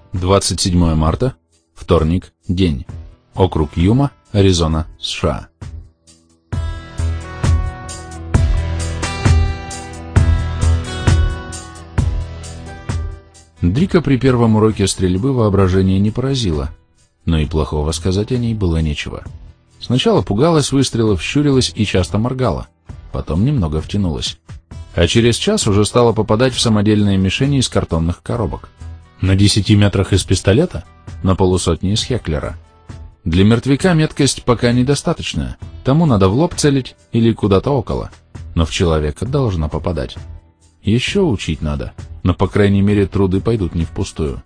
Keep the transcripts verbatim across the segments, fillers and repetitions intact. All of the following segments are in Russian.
двадцать седьмое марта, вторник, день. Округ Юма, Аризона, США. Дрика при первом уроке стрельбы воображение не поразило, но и плохого сказать о ней было нечего. Сначала пугалась выстрелов, щурилась и часто моргала, потом немного втянулась. А через час уже стала попадать в самодельные мишени из картонных коробок. На десяти метрах из пистолета, на полусотни из Хеклера. Для мертвяка меткость пока недостаточная, тому надо в лоб целить или куда-то около, но в человека должна попадать. Еще учить надо, но, по крайней мере, труды пойдут не впустую.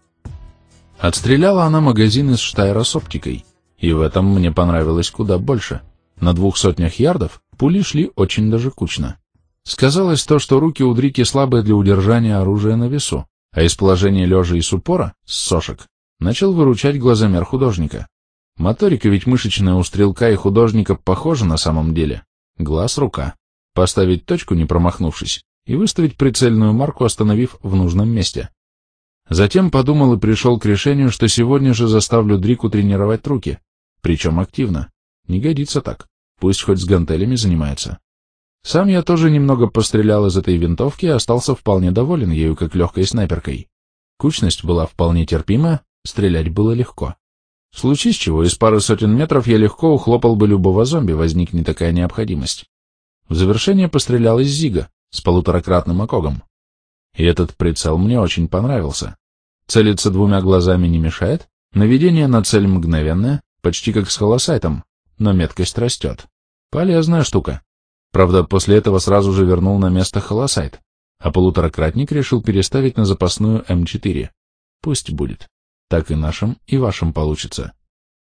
Отстреляла она магазин из Штайра с оптикой, и в этом мне понравилось куда больше. На двух сотнях ярдов пули шли очень даже кучно. Сказалось то, что руки у Дрики слабые для удержания оружия на весу, а из положения лежа и с упора, с сошек, начал выручать глазомер художника. Моторика ведь мышечная у стрелка и художника похожа на самом деле. Глаз — рука. Поставить точку, не промахнувшись, и выставить прицельную марку, остановив в нужном месте. Затем подумал и пришел к решению, что сегодня же заставлю Дрику тренировать руки, причем активно. Не годится так, пусть хоть с гантелями занимается. Сам я тоже немного пострелял из этой винтовки и остался вполне доволен ею, как легкой снайперкой. Кучность была вполне терпимая, стрелять было легко. Случись чего, из пары сотен метров я легко ухлопал бы любого зомби, возникнет такая необходимость. В завершение пострелял из Зига с полуторакратным окогом. И этот прицел мне очень понравился. Целиться двумя глазами не мешает, наведение на цель мгновенное, почти как с холосайтом, но меткость растет. Полезная штука. Правда, после этого сразу же вернул на место холосайт, а полуторакратник решил переставить на запасную эм четыре. Пусть будет. Так и нашим, и вашим получится.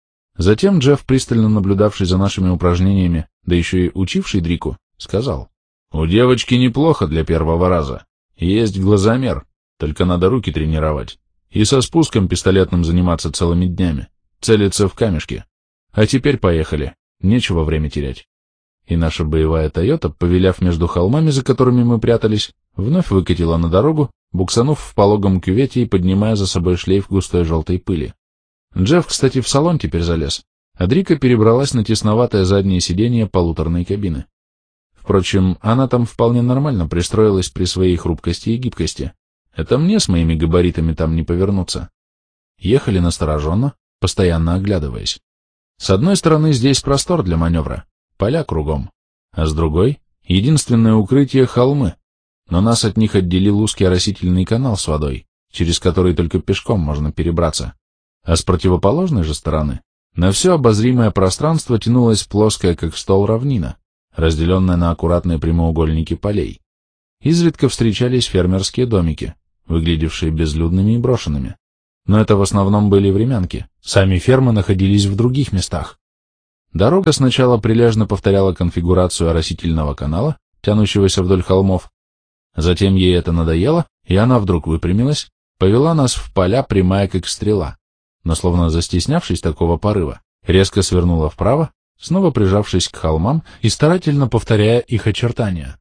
Затем Джефф, пристально наблюдавший за нашими упражнениями, да еще и учивший Дрику, сказал: «У девочки неплохо для первого раза. Есть глазомер, только надо руки тренировать. И со спуском пистолетным заниматься целыми днями, целиться в камешки. А теперь поехали, нечего время терять». И наша боевая «Тойота», повиляв между холмами, за которыми мы прятались, вновь выкатила на дорогу, буксанув в пологом кювете и поднимая за собой шлейф густой желтой пыли. Джефф, кстати, в салон теперь залез, а Дрика перебралась на тесноватое заднее сиденье полуторной кабины. Впрочем, она там вполне нормально пристроилась при своей хрупкости и гибкости. Это мне с моими габаритами там не повернуться. Ехали настороженно, постоянно оглядываясь. С одной стороны, здесь простор для маневра, поля кругом, а с другой — единственное укрытие — холмы, но нас от них отделил узкий оросительный канал с водой, через который только пешком можно перебраться. А с противоположной же стороны на все обозримое пространство тянулась плоская, как стол, равнина, разделенная на аккуратные прямоугольники полей. Изредка встречались фермерские домики, выглядевшие безлюдными и брошенными. Но это в основном были времянки, сами фермы находились в других местах. Дорога сначала прилежно повторяла конфигурацию оросительного канала, тянущегося вдоль холмов. Затем ей это надоело, и она вдруг выпрямилась, повела нас в поля, прямая как стрела, но, словно застеснявшись такого порыва, резко свернула вправо, снова прижавшись к холмам и старательно повторяя их очертания.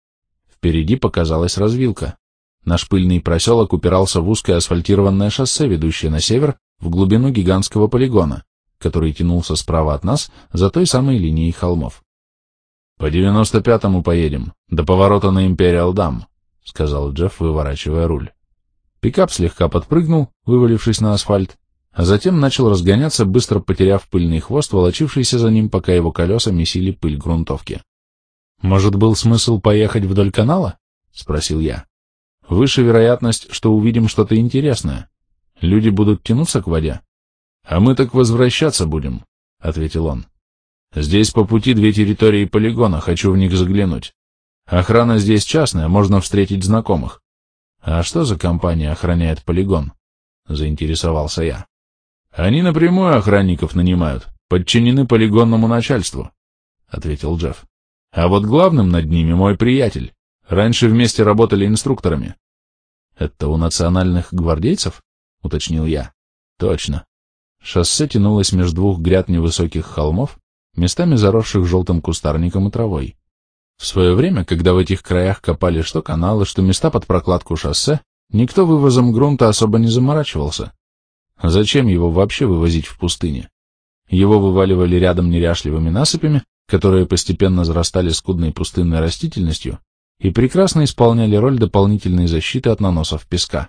Впереди показалась развилка. Наш пыльный проселок упирался в узкое асфальтированное шоссе, ведущее на север, в глубину гигантского полигона, который тянулся справа от нас за той самой линией холмов. «По девяносто пятому поедем, до поворота на Империал Дам», — сказал Джефф, выворачивая руль. Пикап слегка подпрыгнул, вывалившись на асфальт, а затем начал разгоняться, быстро потеряв пыльный хвост, волочившийся за ним, пока его колеса месили пыль грунтовки. «Может, был смысл поехать вдоль канала?» — спросил я. «Выше вероятность, что увидим что-то интересное. Люди будут тянуться к воде». «А мы так возвращаться будем», — ответил он. «Здесь по пути две территории полигона, хочу в них заглянуть. Охрана здесь частная, можно встретить знакомых». «А что за компания охраняет полигон?» — заинтересовался я. «Они напрямую охранников нанимают, подчинены полигонному начальству», — ответил Джефф. «А вот главным над ними мой приятель. Раньше вместе работали инструкторами». «Это у национальных гвардейцев?» — уточнил я. «Точно». Шоссе тянулось между двух гряд невысоких холмов, местами заросших желтым кустарником и травой. В свое время, когда в этих краях копали что каналы, что места под прокладку шоссе, никто вывозом грунта особо не заморачивался. Зачем его вообще вывозить в пустыне? Его вываливали рядом неряшливыми насыпями, которые постепенно зарастали скудной пустынной растительностью и прекрасно исполняли роль дополнительной защиты от наносов песка.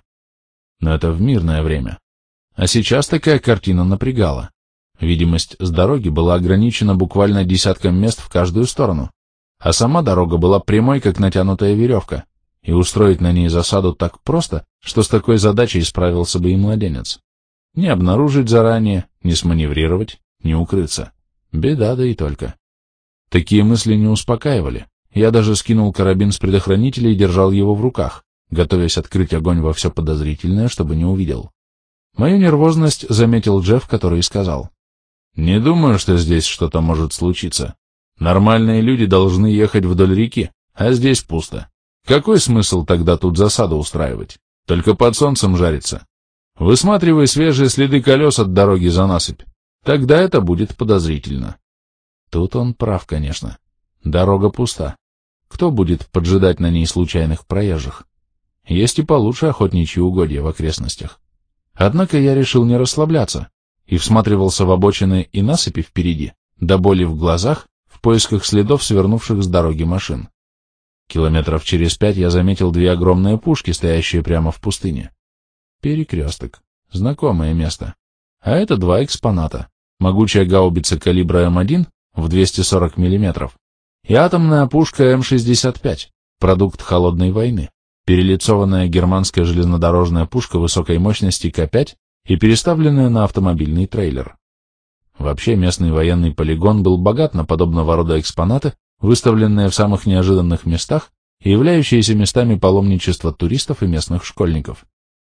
Но это в мирное время. А сейчас такая картина напрягала. Видимость с дороги была ограничена буквально десятком мест в каждую сторону, а сама дорога была прямой, как натянутая веревка, и устроить на ней засаду так просто, что с такой задачей справился бы и младенец. Не обнаружить заранее, не сманеврировать, не укрыться. Беда, да и только. Такие мысли не успокаивали. Я даже скинул карабин с предохранителя и держал его в руках, готовясь открыть огонь во все подозрительное, чтобы не увидел. Мою нервозность заметил Джефф, который сказал: «Не думаю, что здесь что-то может случиться. Нормальные люди должны ехать вдоль реки, а здесь пусто. Какой смысл тогда тут засаду устраивать? Только под солнцем жариться. Высматривай свежие следы колес от дороги за насыпь. Тогда это будет подозрительно». Тут он прав, конечно. Дорога пуста. Кто будет поджидать на ней случайных проезжих? Есть и получше охотничьи угодья в окрестностях. Однако я решил не расслабляться и всматривался в обочины и насыпи впереди, до боли в глазах, в поисках следов свернувших с дороги машин. Километров через пять я заметил две огромные пушки, стоящие прямо в пустыне. Перекресток. Знакомое место. А это два экспоната. Могучая гаубица калибра эм один в двести сорок миллиметров и атомная пушка эм шестьдесят пять, продукт холодной войны, перелицованная германская железнодорожная пушка высокой мощности ка пять и переставленная на автомобильный трейлер. Вообще местный военный полигон был богат на подобного рода экспонаты, выставленные в самых неожиданных местах и являющиеся местами паломничества туристов и местных школьников.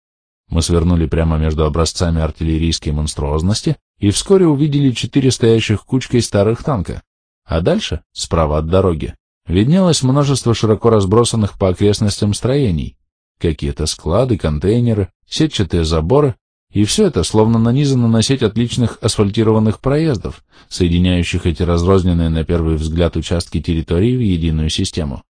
Мы свернули прямо между образцами артиллерийской монструозности и вскоре увидели четыре стоящих кучкой старых танка, а дальше, справа от дороги, виднелось множество широко разбросанных по окрестностям строений, какие-то склады, контейнеры, сетчатые заборы, и все это словно нанизано на сеть отличных асфальтированных проездов, соединяющих эти разрозненные на первый взгляд участки территории в единую систему.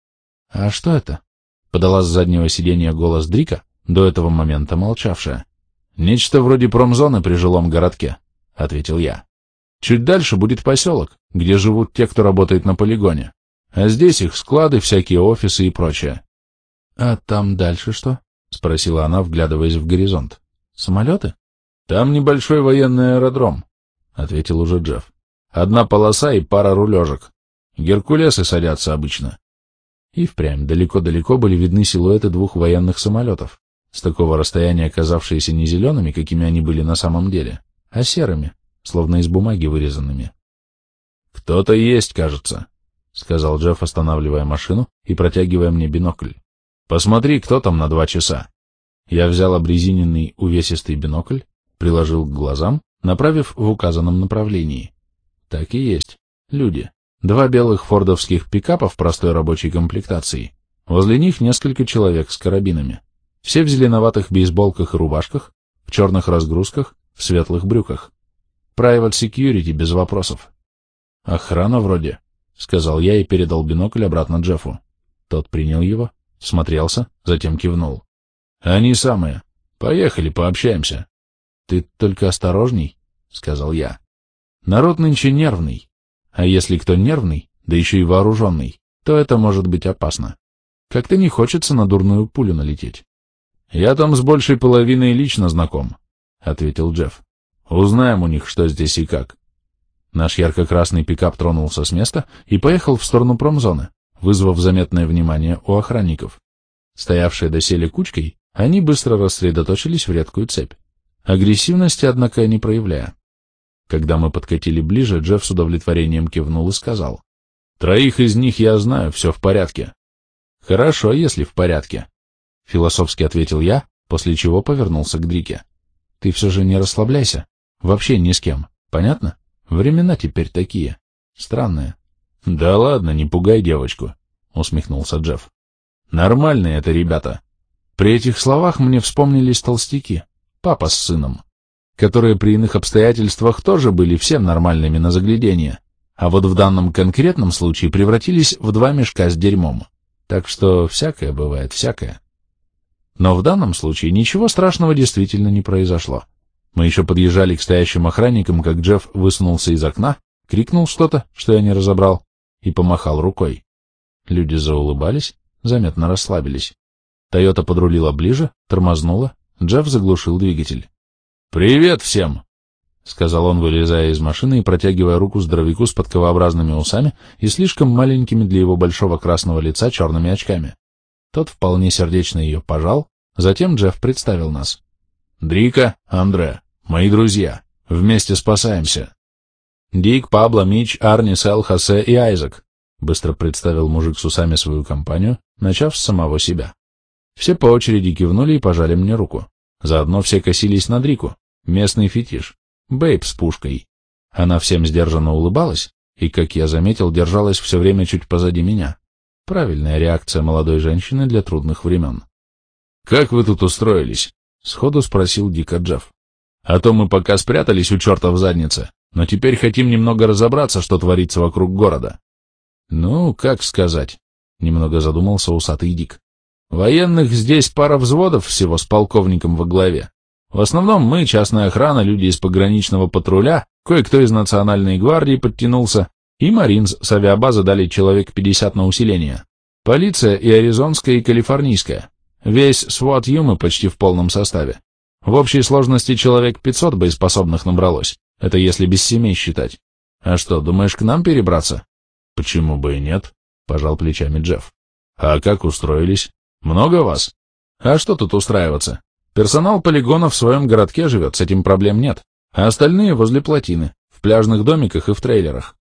«А что это?» — подала с заднего сиденья голос Дрика, до этого момента молчавшая. «Нечто вроде промзоны при жилом городке», — ответил я. «Чуть дальше будет поселок, где живут те, кто работает на полигоне, а здесь их склады, всякие офисы и прочее». «А там дальше что?» — спросила она, вглядываясь в горизонт. «Самолеты?» «Там небольшой военный аэродром», — ответил уже Джефф. «Одна полоса и пара рулежек. Геркулесы садятся обычно». И впрямь далеко-далеко были видны силуэты двух военных самолетов, с такого расстояния оказавшиеся не зелеными, какими они были на самом деле, а серыми, словно из бумаги вырезанными. «Кто-то есть, кажется», — сказал Джефф, останавливая машину и протягивая мне бинокль. «Посмотри, кто там на два часа». Я взял обрезиненный увесистый бинокль, приложил к глазам, направив в указанном направлении. Так и есть. Люди. Два белых фордовских пикапа в простой рабочей комплектации. Возле них несколько человек с карабинами. Все в зеленоватых бейсболках и рубашках, в черных разгрузках, в светлых брюках. Private security без вопросов. «Охрана вроде», — сказал я и передал бинокль обратно Джеффу. Тот принял его, смотрелся, затем кивнул. «Они самые. Поехали, пообщаемся». «Ты только осторожней», — сказал я. «Народ нынче нервный. А если кто нервный, да еще и вооруженный, то это может быть опасно. Как-то не хочется на дурную пулю налететь». «Я там с большей половиной лично знаком», — ответил Джефф. «Узнаем у них, что здесь и как». Наш ярко-красный пикап тронулся с места и поехал в сторону промзоны, вызвав заметное внимание у охранников. Стоявшие доселе кучкой, они быстро рассредоточились в редкую цепь, агрессивности, однако, не проявляя. Когда мы подкатили ближе, Джефф с удовлетворением кивнул и сказал: «Троих из них я знаю, все в порядке». «Хорошо, если в порядке», — философски ответил я, после чего повернулся к Дрике. «Ты все же не расслабляйся. Вообще ни с кем. Понятно? Времена теперь такие. Странные». «Да ладно, не пугай девочку», — усмехнулся Джефф. «Нормальные это ребята». При этих словах мне вспомнились толстяки, папа с сыном, которые при иных обстоятельствах тоже были всем нормальными на заглядение, а вот в данном конкретном случае превратились в два мешка с дерьмом. Так что всякое бывает, всякое. Но в данном случае ничего страшного действительно не произошло. Мы еще подъезжали к стоящим охранникам, как Джефф высунулся из окна, крикнул что-то, что я не разобрал, и помахал рукой. Люди заулыбались, заметно расслабились. Тойота подрулила ближе, тормознула, Джефф заглушил двигатель. «Привет всем!» — сказал он, вылезая из машины и протягивая руку здоровяку с подковообразными усами и слишком маленькими для его большого красного лица черными очками. Тот вполне сердечно ее пожал, затем Джефф представил нас. «Дрика, Андре, мои друзья, вместе спасаемся». «Дик, Пабло, Мич, Арни, Сэл, Хосе и Айзек», — быстро представил мужик с усами свою компанию, начав с самого себя. Все по очереди кивнули и пожали мне руку. Заодно все косились на Дрику, местный фетиш, Бэйб с пушкой. Она всем сдержанно улыбалась и, как я заметил, держалась все время чуть позади меня. Правильная реакция молодой женщины для трудных времен. «Как вы тут устроились?» — сходу спросил дико Джефф. «А то мы пока спрятались у черта в заднице, но теперь хотим немного разобраться, что творится вокруг города». «Ну, как сказать?» — немного задумался усатый Дик. «Военных здесь пара взводов всего с полковником во главе. В основном мы, частная охрана, люди из пограничного патруля, кое-кто из национальной гвардии подтянулся, и маринс с авиабазы дали человек пятьдесят на усиление. Полиция и аризонская, и калифорнийская. Весь свот Юмы почти в полном составе. В общей сложности человек пятьсот боеспособных набралось. Это если без семей считать. А что, думаешь, к нам перебраться? Почему бы и нет? Пожал плечами Джефф. А как устроились? Много вас? А что тут устраиваться? Персонал полигона в своем городке живет, с этим проблем нет. А остальные возле плотины, в пляжных домиках и в трейлерах.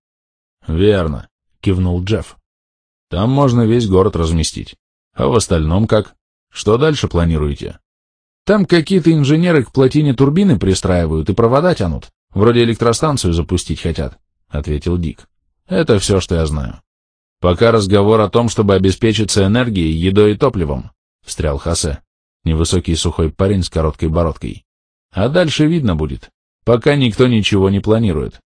Верно, кивнул Джефф. Там можно весь город разместить. А в остальном как? Что дальше планируете? Там какие-то инженеры к плотине турбины пристраивают и провода тянут. Вроде электростанцию запустить хотят, — ответил Дик. Это все, что я знаю. Пока разговор о том, чтобы обеспечиться энергией, едой и топливом, — встрял Хосе, невысокий сухой парень с короткой бородкой. А дальше видно будет. Пока никто ничего не планирует.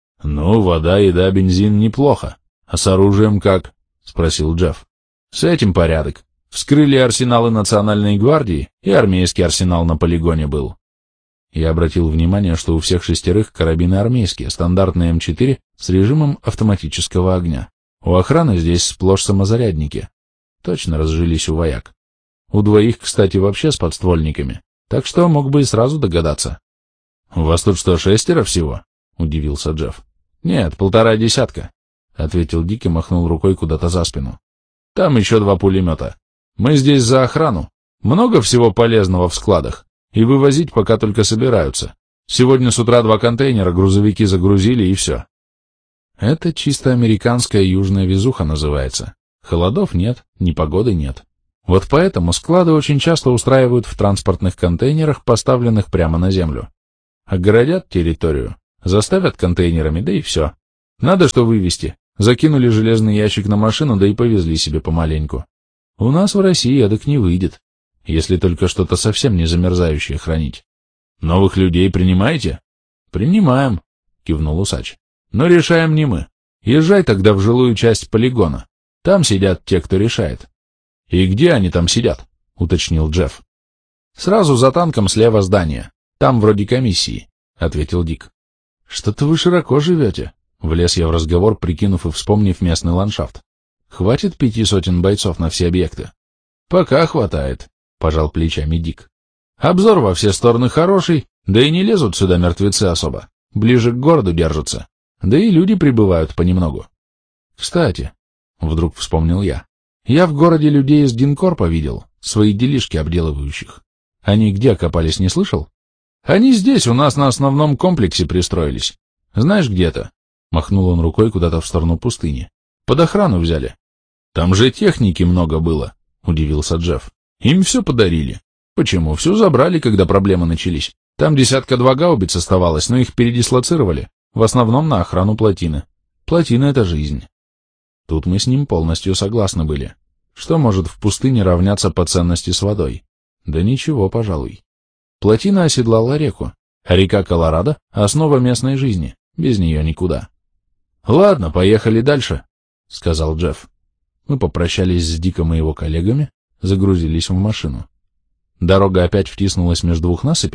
Ну, вода, еда, бензин неплохо. А с оружием как? — спросил Джефф. С этим порядок. Вскрыли арсеналы Национальной гвардии, и армейский арсенал на полигоне был. Я обратил внимание, что у всех шестерых карабины армейские, стандартные эм четыре с режимом автоматического огня. У охраны здесь сплошь самозарядники. Точно разжились у вояк. У двоих, кстати, вообще с подствольниками, так что мог бы и сразу догадаться. — У вас тут что, шестеро всего? — удивился Джефф. — Нет, полтора десятка, — ответил Дик и махнул рукой куда-то за спину. — Там еще два пулемета. Мы здесь за охрану. Много всего полезного в складах. И вывозить пока только собираются. Сегодня с утра два контейнера грузовики загрузили, и все. Это чисто американская южная везуха называется. Холодов нет, непогоды нет. Вот поэтому склады очень часто устраивают в транспортных контейнерах, поставленных прямо на землю. Огородят территорию, заставят контейнерами, да и все. Надо что вывезти. Закинули железный ящик на машину, да и повезли себе помаленьку. У нас в России эдак не выйдет, если только что-то совсем не замерзающее хранить. Новых людей принимаете? Принимаем, кивнул усач. Но решаем не мы. Езжай тогда в жилую часть полигона. Там сидят те, кто решает. И где они там сидят? Уточнил Джефф. Сразу за танком слева здание. Там вроде комиссии, ответил Дик. Что-то вы широко живете. Влез я в разговор, прикинув и вспомнив местный ландшафт. Хватит пяти сотен бойцов на все объекты? Пока хватает, пожал плечами Дик. Обзор во все стороны хороший, да и не лезут сюда мертвецы особо. Ближе к городу держатся. Да и люди прибывают понемногу. Кстати, вдруг вспомнил я, я в городе людей из Динкорпа видел, свои делишки обделывающих. Они где окопались, не слышал? Они здесь, у нас на основном комплексе пристроились. Знаешь, где-то? Махнул он рукой куда-то в сторону пустыни. Под охрану взяли. Там же техники много было, удивился Джефф. Им все подарили. Почему? Все забрали, когда проблемы начались. Там десятка два гаубиц оставалось, но их передислоцировали. В основном на охрану плотины. Плотина — это жизнь. Тут мы с ним полностью согласны были. Что может в пустыне равняться по ценности с водой? Да ничего, пожалуй. Плотина оседлала реку, а река Колорадо — основа местной жизни. Без нее никуда. Ладно, поехали дальше, — сказал Джефф. Мы попрощались с Диком и его коллегами, загрузились в машину. Дорога опять втиснулась между двух насыпей,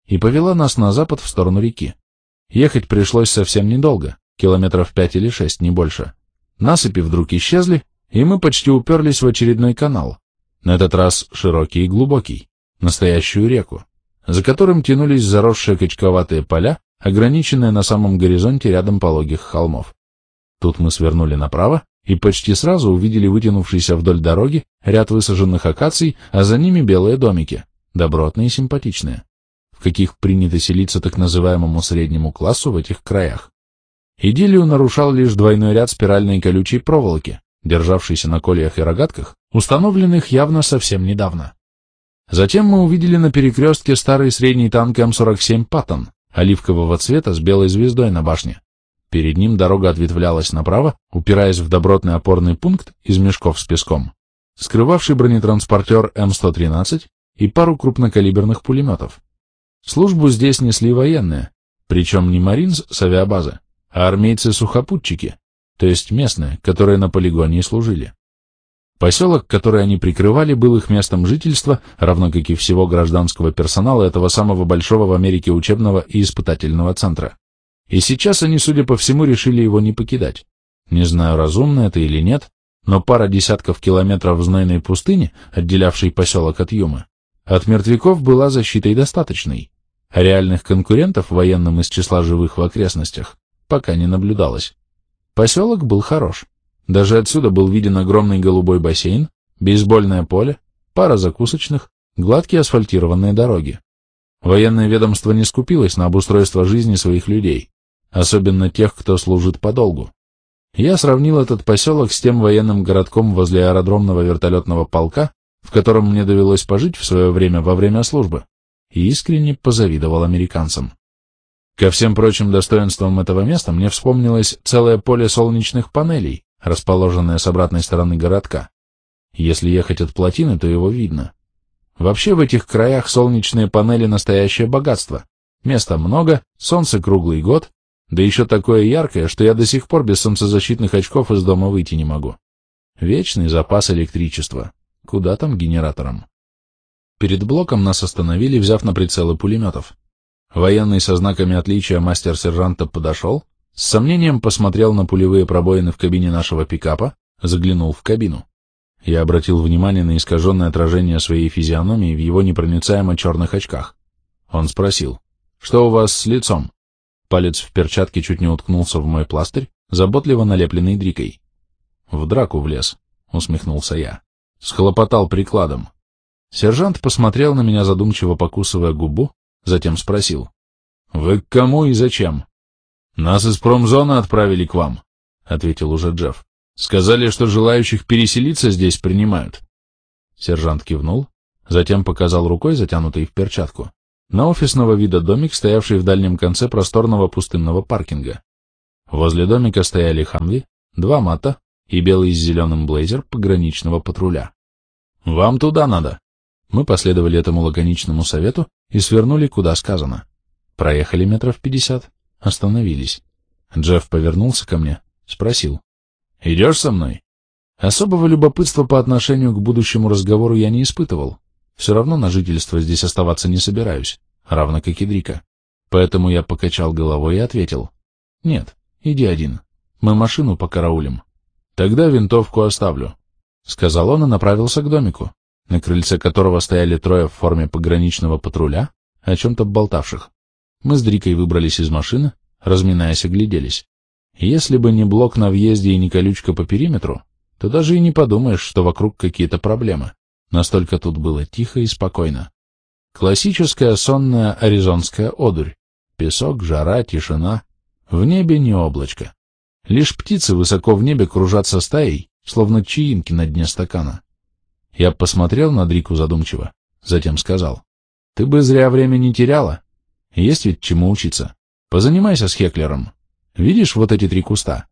и повела нас на запад в сторону реки. Ехать пришлось совсем недолго, километров пять или шесть, не больше. Насыпи вдруг исчезли, и мы почти уперлись в очередной канал, на этот раз широкий и глубокий, настоящую реку, за которым тянулись заросшие качковатые поля, ограниченные на самом горизонте рядом пологих холмов. Тут мы свернули направо и почти сразу увидели вытянувшийся вдоль дороги ряд высаженных акаций, а за ними белые домики, добротные и симпатичные, в каких принято селиться так называемому среднему классу в этих краях. Идиллию нарушал лишь двойной ряд спиральной колючей проволоки, державшейся на кольях и рогатках, установленных явно совсем недавно. Затем мы увидели на перекрестке старый средний танк эм сорок семь «Паттон» оливкового цвета с белой звездой на башне. Перед ним дорога ответвлялась направо, упираясь в добротный опорный пункт из мешков с песком, скрывавший бронетранспортер эм сто тринадцать и пару крупнокалиберных пулеметов. Службу здесь несли военные, причем не маринс с авиабазы, а армейцы-сухопутчики, то есть местные, которые на полигоне и служили. Поселок, который они прикрывали, был их местом жительства, равно как и всего гражданского персонала этого самого большого в Америке учебного и испытательного центра. И сейчас они, судя по всему, решили его не покидать. Не знаю, разумно это или нет, но пара десятков километров в знойной пустыне, отделявшей поселок от Юмы, от мертвяков была защитой достаточной, а реальных конкурентов военным из числа живых в окрестностях пока не наблюдалось. Поселок был хорош. Даже отсюда был виден огромный голубой бассейн, бейсбольное поле, пара закусочных, гладкие асфальтированные дороги. Военное ведомство не скупилось на обустройство жизни своих людей, особенно тех, кто служит подолгу. Я сравнил этот поселок с тем военным городком возле аэродромного вертолетного полка, в котором мне довелось пожить в свое время во время службы, и искренне позавидовал американцам. Ко всем прочим достоинствам этого места мне вспомнилось целое поле солнечных панелей, расположенное с обратной стороны городка. Если ехать от плотины, то его видно. Вообще в этих краях солнечные панели — настоящее богатство. Места много, солнце круглый год, да еще такое яркое, что я до сих пор без солнцезащитных очков из дома выйти не могу. Вечный запас электричества. Куда там генератором? Перед блоком нас остановили, взяв на прицелы пулеметов. Военный со знаками отличия мастер-сержанта подошел, с сомнением посмотрел на пулевые пробоины в кабине нашего пикапа, заглянул в кабину. Я обратил внимание на искаженное отражение своей физиономии в его непроницаемо черных очках. Он спросил: «Что у вас с лицом?» Палец в перчатке чуть не уткнулся в мой пластырь, заботливо налепленный дрикой. «В драку влез», — усмехнулся я. «Схлопотал прикладом». Сержант посмотрел на меня, задумчиво покусывая губу, затем спросил: «Вы к кому и зачем?» «Нас из промзоны отправили к вам», — ответил уже Джефф. «Сказали, что желающих переселиться здесь принимают». Сержант кивнул, затем показал рукой, затянутой в перчатку, на офисного вида домик, стоявший в дальнем конце просторного пустынного паркинга. Возле домика стояли Хамви, два мата и белый с зеленым блейзер пограничного патруля. «Вам туда надо». Мы последовали этому лаконичному совету и свернули, куда сказано. Проехали метров пятьдесят, остановились. Джефф повернулся ко мне, спросил: «Идешь со мной?» Особого любопытства по отношению к будущему разговору я не испытывал. Все равно на жительство здесь оставаться не собираюсь, равно как и Дрика. Поэтому я покачал головой и ответил: «Нет, иди один. Мы машину покараулим». «Тогда винтовку оставлю», — сказал он и направился к домику, на крыльце которого стояли трое в форме пограничного патруля, о чем-то болтавших. Мы с Дрикой выбрались из машины, разминаясь, огляделись. Если бы не блок на въезде и не колючка по периметру, то даже и не подумаешь, что вокруг какие-то проблемы. Настолько тут было тихо и спокойно. Классическая сонная аризонская одурь. Песок, жара, тишина. В небе не облачко. Лишь птицы высоко в небе кружатся стаей, словно чаинки на дне стакана. Я посмотрел на Дрику задумчиво, затем сказал: «Ты бы зря время не теряла. Есть ведь чему учиться. Позанимайся с Хеклером. Видишь вот эти три куста?»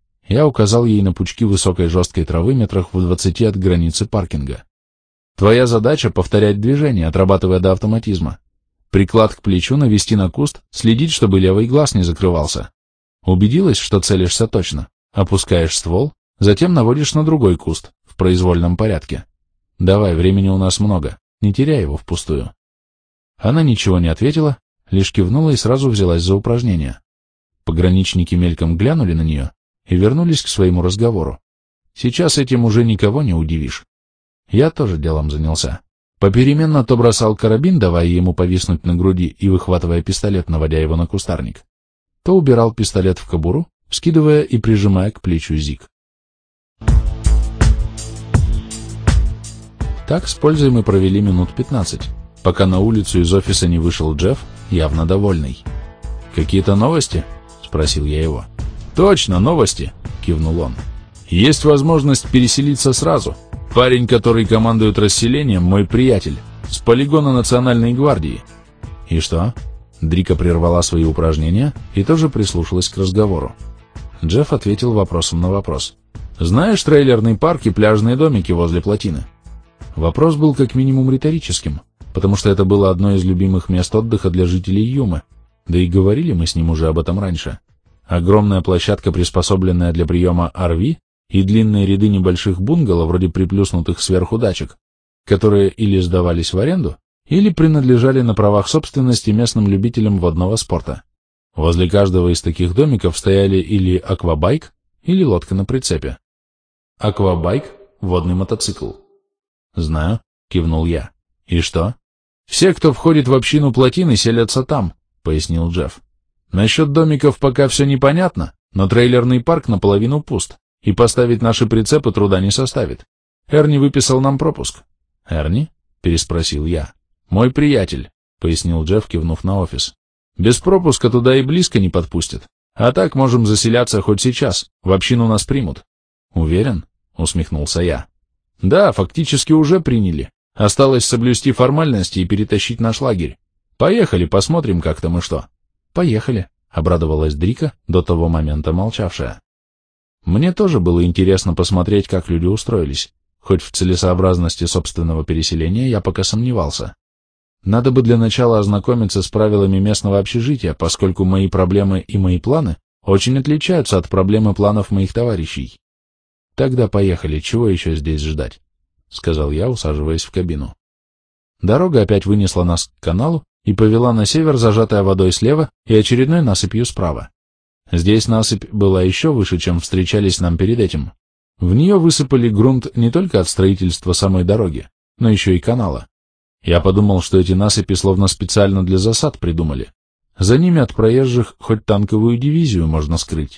Я указал ей на пучки высокой жесткой травы метрах в двадцати от границы паркинга. «Твоя задача — повторять движение, отрабатывая до автоматизма. Приклад к плечу навести на куст, следить, чтобы левый глаз не закрывался. Убедилась, что целишься точно. Опускаешь ствол, затем наводишь на другой куст, в произвольном порядке. Давай, времени у нас много, не теряй его впустую». Она ничего не ответила, лишь кивнула и сразу взялась за упражнение. Пограничники мельком глянули на нее и вернулись к своему разговору. Сейчас этим уже никого не удивишь. Я тоже делом занялся. Попеременно то бросал карабин, давая ему повиснуть на груди и выхватывая пистолет, наводя его на кустарник, то убирал пистолет в кобуру, скидывая и прижимая к плечу зиг. Так с пользой мы провели минут пятнадцать, пока на улицу из офиса не вышел Джефф, явно довольный. «Какие-то новости?» — спросил я его. «Точно, новости!» — кивнул он. «Есть возможность переселиться сразу. Парень, который командует расселением, мой приятель, с полигона Национальной гвардии». «И что?» Дрика прервала свои упражнения и тоже прислушалась к разговору. Джефф ответил вопросом на вопрос. «Знаешь трейлерный парк и пляжные домики возле плотины?» Вопрос был как минимум риторическим, потому что это было одно из любимых мест отдыха для жителей Юмы, да и говорили мы с ним уже об этом раньше. Огромная площадка, приспособленная для приема ар ви, и длинные ряды небольших бунгало, вроде приплюснутых сверху дачек, которые или сдавались в аренду, или принадлежали на правах собственности местным любителям водного спорта. Возле каждого из таких домиков стояли или аквабайк, или лодка на прицепе. Аквабайк — водный мотоцикл. «Знаю», — кивнул я. «И что?» «Все, кто входит в общину плотины, селятся там», — пояснил Джефф. «Насчет домиков пока все непонятно, но трейлерный парк наполовину пуст, и поставить наши прицепы труда не составит. Эрни выписал нам пропуск». «Эрни?» — переспросил я. «Мой приятель», — пояснил Джефф, кивнув на офис. «Без пропуска туда и близко не подпустят. А так можем заселяться хоть сейчас, в общину нас примут». «Уверен?» — усмехнулся я. «Да, фактически уже приняли. Осталось соблюсти формальности и перетащить наш лагерь. Поехали, посмотрим, как там и что». «Поехали», — обрадовалась Дрика, до того момента молчавшая. Мне тоже было интересно посмотреть, как люди устроились, хоть в целесообразности собственного переселения я пока сомневался. Надо бы для начала ознакомиться с правилами местного общежития, поскольку мои проблемы и мои планы очень отличаются от проблем и планов моих товарищей. «Тогда поехали, чего еще здесь ждать?» — сказал я, усаживаясь в кабину. Дорога опять вынесла нас к каналу и повела на север, зажатая водой слева и очередной насыпью справа. Здесь насыпь была еще выше, чем встречались нам перед этим. В нее высыпали грунт не только от строительства самой дороги, но еще и канала. Я подумал, что эти насыпи словно специально для засад придумали. За ними от проезжих хоть танковую дивизию можно скрыть.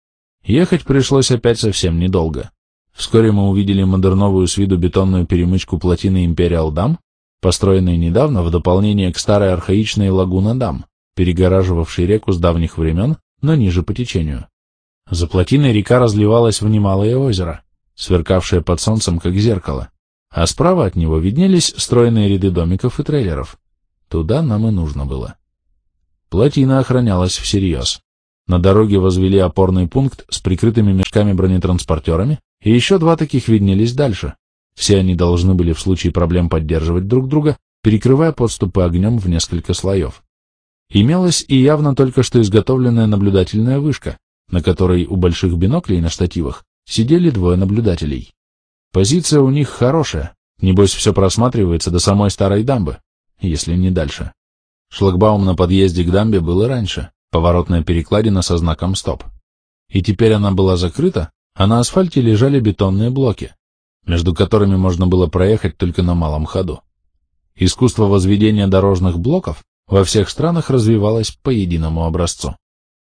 Ехать пришлось опять совсем недолго. Вскоре мы увидели модерновую с виду бетонную перемычку плотины Imperial Dam, построенной недавно в дополнение к старой архаичной Лагуна Дам, перегораживавшей реку с давних времен, но ниже по течению. За плотиной река разливалась в немалое озеро, сверкавшее под солнцем как зеркало, а справа от него виднелись стройные ряды домиков и трейлеров. Туда нам и нужно было. Плотина охранялась всерьез. На дороге возвели опорный пункт с прикрытыми мешками-бронетранспортерами, и еще два таких виднелись дальше. Все они должны были в случае проблем поддерживать друг друга, перекрывая подступы огнем в несколько слоев. Имелась и явно только что изготовленная наблюдательная вышка, на которой у больших биноклей на штативах сидели двое наблюдателей. Позиция у них хорошая, небось все просматривается до самой старой дамбы, если не дальше. Шлагбаум на подъезде к дамбе был и раньше, поворотная перекладина со знаком «Стоп». И теперь она была закрыта, а на асфальте лежали бетонные блоки, между которыми можно было проехать только на малом ходу. Искусство возведения дорожных блоков во всех странах развивалось по единому образцу.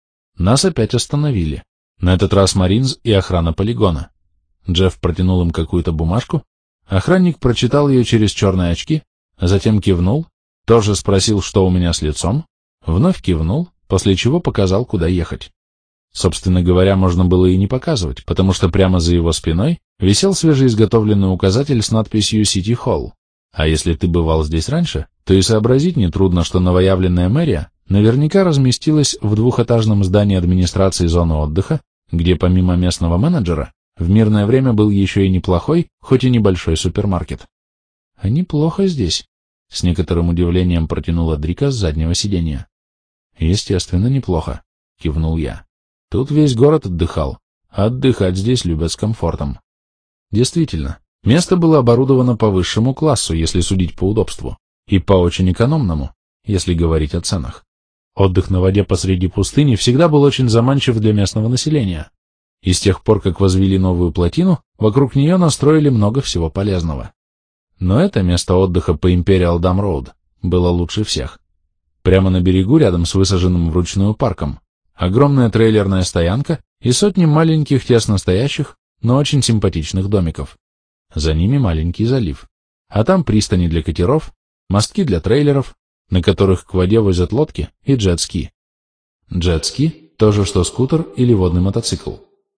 Нас опять остановили. На этот раз Маринз и охрана полигона. Джефф протянул им какую-то бумажку. Охранник прочитал ее через черные очки, затем кивнул, тоже спросил, что у меня с лицом, вновь кивнул, после чего показал, куда ехать. Собственно говоря, можно было и не показывать, потому что прямо за его спиной висел свежеизготовленный указатель с надписью «Сити Холл». А если ты бывал здесь раньше, то и сообразить нетрудно, что новоявленная мэрия наверняка разместилась в двухэтажном здании администрации зоны отдыха, где помимо местного менеджера в мирное время был еще и неплохой, хоть и небольшой супермаркет. — А неплохо здесь, — с некоторым удивлением протянула Дрика с заднего сиденья. — Естественно, неплохо, — кивнул я. — Тут весь город отдыхал, а отдыхать здесь любят с комфортом. Действительно, место было оборудовано по высшему классу, если судить по удобству, и по очень экономному, если говорить о ценах. Отдых на воде посреди пустыни всегда был очень заманчив для местного населения. И с тех пор, как возвели новую плотину, вокруг нее настроили много всего полезного. Но это место отдыха по Imperial Dam Road было лучше всех. Прямо на берегу, рядом с высаженным вручную парком, огромная трейлерная стоянка и сотни маленьких тесно стоящих, но очень симпатичных домиков. За ними маленький залив. А там пристани для катеров, мостки для трейлеров, на которых к воде возят лодки и джет-ски. Джет-ски — то же, что скутер или водный мотоцикл.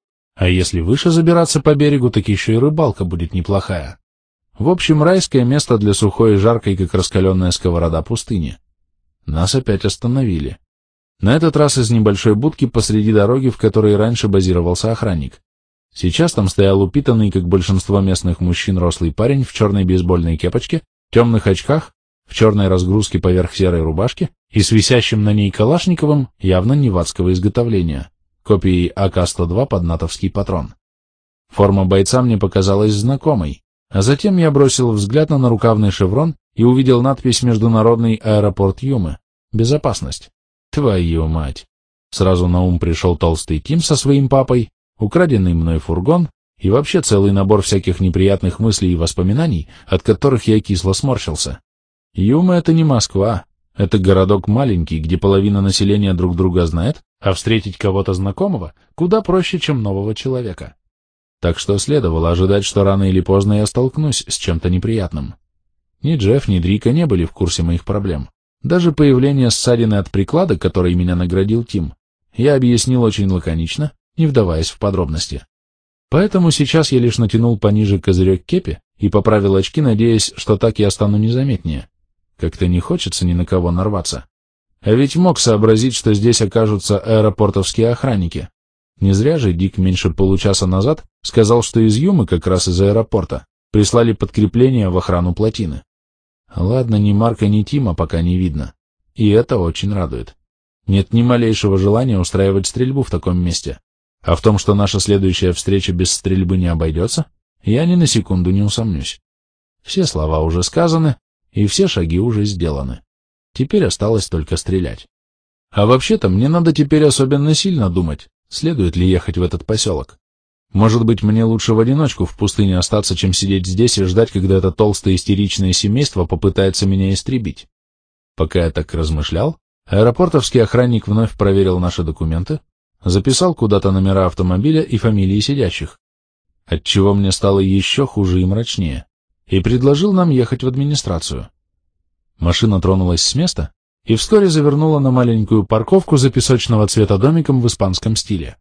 А если выше забираться по берегу, так еще и рыбалка будет неплохая. В общем, райское место для сухой и жаркой, как раскаленная сковорода пустыни. Нас опять остановили. На этот раз из небольшой будки посреди дороги, в которой раньше базировался охранник. Сейчас там стоял упитанный, как большинство местных мужчин, рослый парень в черной бейсбольной кепочке, темных очках, в черной разгрузке поверх серой рубашки и с висящим на ней калашниковым, явно невадского изготовления, копией А К сто два под натовский патрон. Форма бойца мне показалась знакомой, а затем я бросил взгляд на нарукавный шеврон и увидел надпись «Международный аэропорт Юмы. Безопасность». Твою мать! Сразу на ум пришел толстый Тим со своим папой, украденный мной фургон и вообще целый набор всяких неприятных мыслей и воспоминаний, от которых я кисло сморщился. Юма — это не Москва, это городок маленький, где половина населения друг друга знает, а встретить кого-то знакомого куда проще, чем нового человека. Так что следовало ожидать, что рано или поздно я столкнусь с чем-то неприятным. Ни Джефф, ни Дрика не были в курсе моих проблем. Даже появление ссадины от приклада, которой меня наградил Тим, я объяснил очень лаконично, не вдаваясь в подробности. Поэтому сейчас я лишь натянул пониже козырек кепи и поправил очки, надеясь, что так я стану незаметнее. Как-то не хочется ни на кого нарваться. А ведь мог сообразить, что здесь окажутся аэропортовские охранники. Не зря же Дик меньше получаса назад сказал, что из Юмы, как раз из аэропорта, прислали подкрепление в охрану плотины. Ладно, ни Марка, ни Тима пока не видно. И это очень радует. Нет ни малейшего желания устраивать стрельбу в таком месте. А в том, что наша следующая встреча без стрельбы не обойдется, я ни на секунду не усомнюсь. Все слова уже сказаны, и все шаги уже сделаны. Теперь осталось только стрелять. А вообще-то мне надо теперь особенно сильно думать, следует ли ехать в этот поселок. Может быть, мне лучше в одиночку в пустыне остаться, чем сидеть здесь и ждать, когда это толстое истеричное семейство попытается меня истребить. Пока я так размышлял, аэропортовский охранник вновь проверил наши документы, записал куда-то номера автомобиля и фамилии сидящих, отчего мне стало еще хуже и мрачнее, и предложил нам ехать в администрацию. Машина тронулась с места и вскоре завернула на маленькую парковку за песочного цвета домиком в испанском стиле.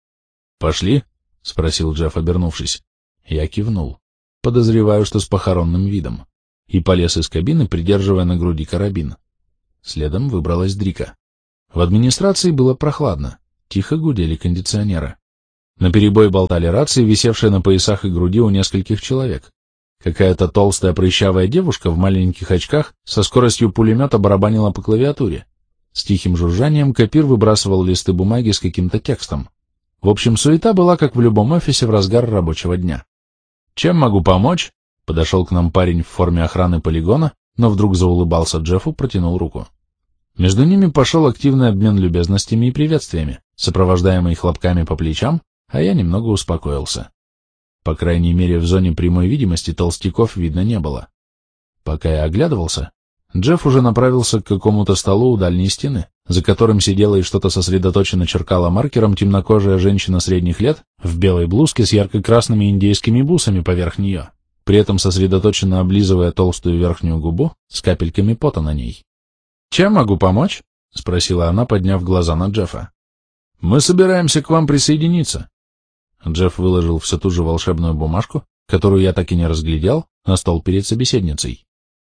«Пошли?» — спросил Джефф, обернувшись. Я кивнул, подозреваю, что с похоронным видом, и полез из кабины, придерживая на груди карабин. Следом выбралась Дрика. В администрации было прохладно, тихо гудели кондиционеры. Наперебой болтали рации, висевшие на поясах и груди у нескольких человек. Какая-то толстая прыщавая девушка в маленьких очках со скоростью пулемета барабанила по клавиатуре. С тихим жужжанием копир выбрасывал листы бумаги с каким-то текстом. В общем, суета была, как в любом офисе в разгар рабочего дня. «Чем могу помочь?» — подошел к нам парень в форме охраны полигона, но вдруг заулыбался Джеффу, протянул руку. Между ними пошел активный обмен любезностями и приветствиями, сопровождаемый хлопками по плечам, а я немного успокоился. По крайней мере, в зоне прямой видимости толстяков видно не было. Пока я оглядывался, Джефф уже направился к какому-то столу у дальней стены, за которым сидела и что-то сосредоточенно черкала маркером темнокожая женщина средних лет в белой блузке с ярко-красными индейскими бусами поверх нее, при этом сосредоточенно облизывая толстую верхнюю губу с капельками пота на ней. «Чем могу помочь?» — спросила она, подняв глаза на Джеффа. «Мы собираемся к вам присоединиться». Джефф выложил всю ту же волшебную бумажку, которую я так и не разглядел, на стол перед собеседницей.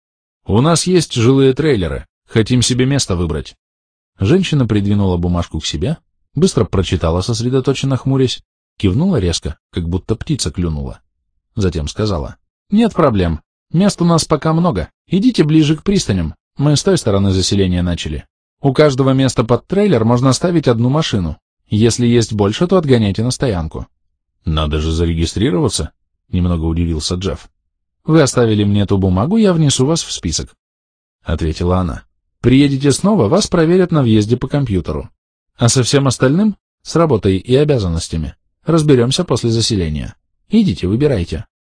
«У нас есть жилые трейлеры. Хотим себе место выбрать». Женщина придвинула бумажку к себе, быстро прочитала, сосредоточенно хмурясь, кивнула резко, как будто птица клюнула. Затем сказала: «Нет проблем. Мест у нас пока много. Идите ближе к пристаням. Мы с той стороны заселения начали. У каждого места под трейлер можно ставить одну машину. Если есть больше, то отгоняйте на стоянку». «Надо же зарегистрироваться», — немного удивился Джефф. «Вы оставили мне эту бумагу, я внесу вас в список», — ответила она. Приедете снова, вас проверят на въезде по компьютеру. А со всем остальным, с работой и обязанностями, разберемся после заселения. Идите, выбирайте.